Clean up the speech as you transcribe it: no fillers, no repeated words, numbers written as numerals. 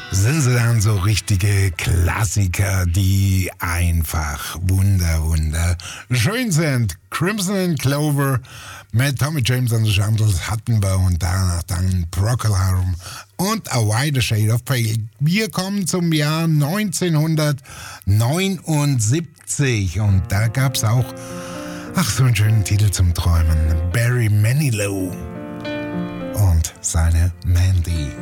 sind sie dann so richtige Klassiker, die einfach wunderschön sind. Crimson Clover mit Tommy James and the Shambles hatten wir und danach dann Procol Harum und A Wider Shade of Pale. Wir kommen zum Jahr 1979 und da gab's auch, so einen schönen Titel zum Träumen. Barry Manilow und seine Mandy.